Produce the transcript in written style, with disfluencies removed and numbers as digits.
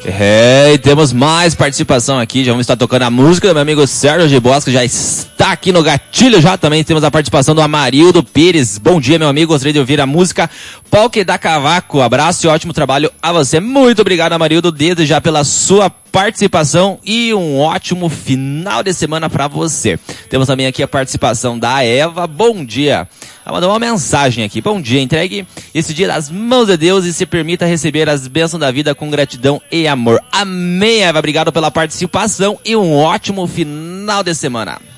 E temos mais participação aqui, já vamos estar tocando a música do meu amigo Sérgio de Bosco, já está aqui no gatilho já, também temos a participação do Amarildo Pires. Bom dia, meu amigo, gostaria de ouvir a música Pau que dá Cavaco. Abraço e ótimo trabalho a você. Muito obrigado, Amarildo, desde já pela sua participação e um ótimo final de semana para você. Temos também aqui a participação da Eva. Bom dia. Ela mandou uma mensagem aqui. Bom dia, entregue esse dia nas mãos de Deus e se permita receber as bênçãos da vida com gratidão e amor. Amém, Eva. Obrigado pela participação e um ótimo final de semana.